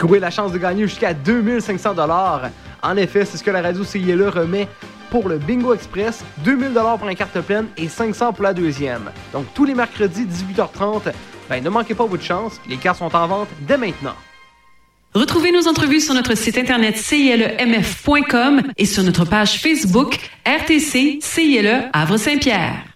courir la chance de gagner jusqu'à 2500 $. En effet, c'est ce que la radio CILE remet pour le Bingo Express, 2000 $ pour la carte pleine et 500 pour la deuxième. Donc tous les mercredis 18h30, ne manquez pas votre chance, les cartes sont en vente dès maintenant. Retrouvez nos entrevues sur notre site internet cilemf.com et sur notre page Facebook RTC CILE Havre-Saint-Pierre.